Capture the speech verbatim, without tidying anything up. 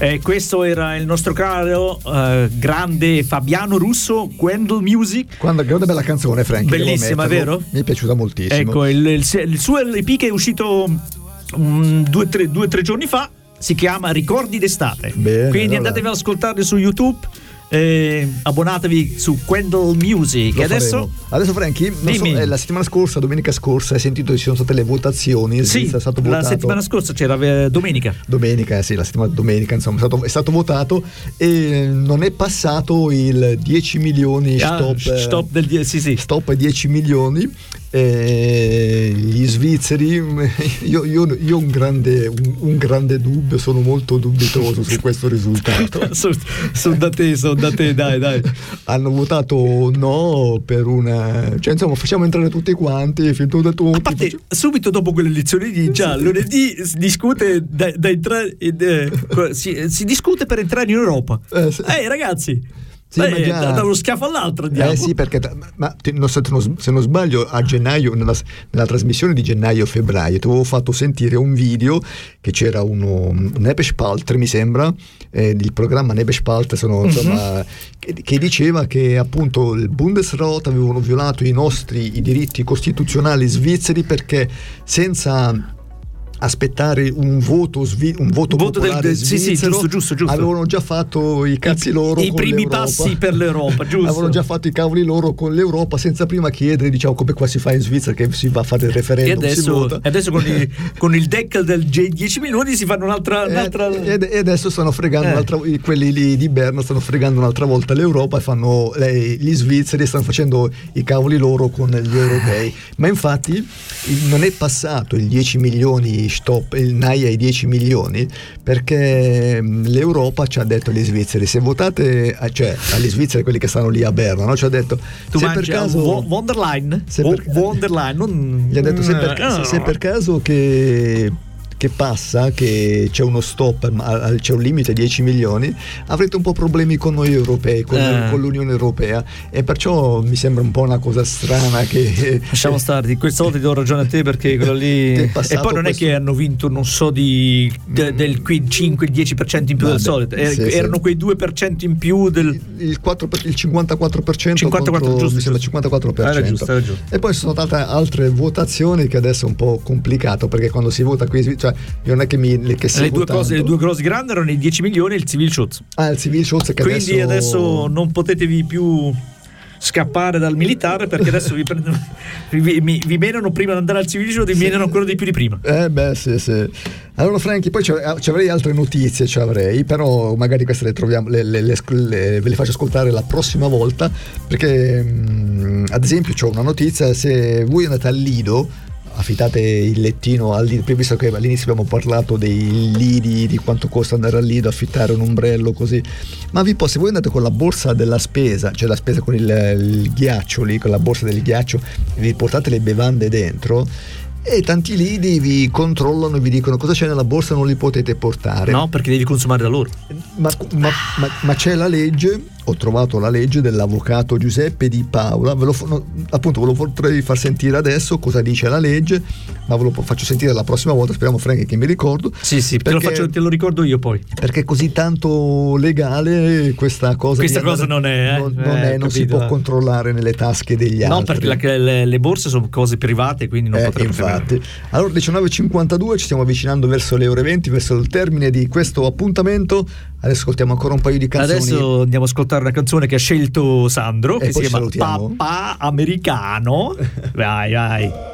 E questo era il nostro caro uh, grande Fabiano Russo, Wendell Music. Quando, grande bella canzone, Frank. Bellissima, vero? Mi è piaciuta moltissimo. Ecco, il, il, il suo L P che è uscito um, due o tre, tre giorni fa si chiama Ricordi d'estate. Bene, quindi allora. andatevi ad ascoltarli su YouTube. Eh, abbonatevi su Wendell Music. Lo adesso faremo. Adesso Franky, non so, eh, la settimana scorsa, domenica scorsa, hai sentito che ci sono state le votazioni in sì, Svizzera, è stato la votato. settimana scorsa c'era eh, domenica Domenica, eh, sì, la settimana domenica, insomma, è stato, è stato votato e non è passato il dieci milioni stop, ah, stop del die- sì, sì. stop ai dieci milioni. Eh, gli svizzeri, io, io, io ho un grande, un, un grande dubbio, sono molto dubitoso su questo risultato. Sono so da te, sono da te, dai, dai. Hanno votato no per una, cioè insomma facciamo entrare tutti quanti, finito da tutti. A parte, facciamo... subito dopo quelle elezioni di già lunedì si discute da, da entrare, eh, si, si discute per entrare in Europa. Eh, sì. eh ragazzi. Sì, Beh, ma già... da, da uno schiaffo all'altro andiamo. Eh sì, perché ma, ma, se, non, se non sbaglio a gennaio, nella, nella trasmissione di gennaio-febbraio ti avevo fatto sentire un video che c'era uno Nebespalter, mi sembra, eh, il programma Nebespalter, sono, insomma, uh-huh. che, che diceva che appunto il Bundesrat avevano violato i nostri i diritti costituzionali svizzeri perché senza aspettare un voto svi- un voto, voto popolare del, sì, sì, giusto, giusto, giusto. avevano già fatto i cazzi I, loro i con primi l'Europa. passi per l'Europa, giusto. Avevano già fatto i cavoli loro con l'Europa senza prima chiedere, diciamo, come qua si fa in Svizzera che si va a fare il referendum, e adesso, si vota. E adesso con, i, con il deckel del dieci milioni si fanno un'altra, un'altra... E, e adesso stanno fregando eh. un'altra, quelli lì di Berna stanno fregando un'altra volta l'Europa e fanno lei, gli svizzeri stanno facendo i cavoli loro con gli europei. Ma infatti il, non è passato il dieci milioni stop, il ai dieci milioni perché l'Europa ci ha detto agli svizzeri se votate, cioè agli svizzeri quelli che stanno lì a Berna, no? Ci ha detto tu se per caso von der Leyen se per, von der Leyen non... gli ha detto se per, se, se per caso che che passa, che c'è uno stop, c'è un limite dieci milioni, avrete un po' problemi con noi europei, con, eh. con l'Unione Europea, e perciò mi sembra un po' una cosa strana che lasciamo stare, questa volta ti do ragione a te perché quello lì e poi non questo... è che hanno vinto non so di de, del cinque dieci per cento in più Vabbè, del solito, er, sì, erano sì. quei due per cento in più del il, il, quattro, il cinquantaquattro per cento cinquantaquattro, contro, giusto, mi sembra cinquantaquattro per cento. Era giusto, era giusto. E poi sono state altre votazioni che adesso è un po' complicato perché quando si vota qui, cioè io non è che mi che le due cose, le due cose grandi erano i dieci milioni e il Zivilschutz. Ah, il Zivilschutz che quindi adesso... adesso non potetevi più scappare dal militare perché adesso vi prendono vi, vi menano prima di andare al Zivilschutz, vi sì. menano ancora di più di prima. Eh beh sì sì. Allora Franky, poi ci avrei altre notizie, ci avrei, però magari queste le troviamo, le, le, le, le, ve le faccio ascoltare la prossima volta perché mh, ad esempio c'ho una notizia: se voi andate al Lido, affittate il lettino al Lido, visto che all'inizio abbiamo parlato dei lidi, di quanto costa andare al Lido, affittare un ombrello così, ma vi posso, se voi andate con la borsa della spesa, cioè la spesa con il, il ghiaccio lì, con la borsa del ghiaccio, vi portate le bevande dentro e tanti lidi vi controllano e vi dicono cosa c'è nella borsa, non li potete portare. No, perché devi consumare da loro. Ma, ma, ma, ma c'è la legge, ho trovato la legge dell'avvocato Giuseppe Di Paola, ve lo, no, appunto ve lo potrei far sentire adesso cosa dice la legge, ma ve lo faccio sentire la prossima volta, speriamo Frank che mi ricordo. Sì sì, perché, te, lo faccio, te lo ricordo io poi. Perché è così tanto legale questa cosa. Questa cosa andare, non è, eh? Non, non, eh, è, non si può controllare nelle tasche degli no, altri. No, perché la, le, le borse sono cose private, quindi non eh, potrebbero. Infatti. Allora diciannove e cinquantadue, ci stiamo avvicinando verso le ore venti, verso il termine di questo appuntamento. Adesso ascoltiamo ancora un paio di canzoni. Adesso andiamo a ascoltare una canzone che ha scelto Sandro, e che si chiama salutiamo. Papà Americano. Vai, vai.